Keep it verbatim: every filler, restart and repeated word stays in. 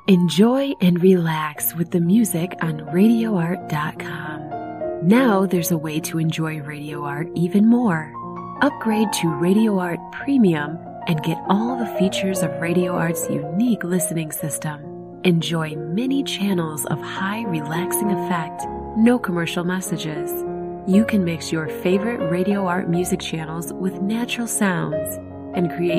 Enjoy and relax with the music on radio art dot com. Now there's a way to enjoy Radio Art even more. Upgrade to Radio Art Premium and get all the features of Radio Art's unique listening system. Enjoy many channels of high relaxing effect, no commercial messages. You can mix your favorite Radio Art music channels with natural sounds and create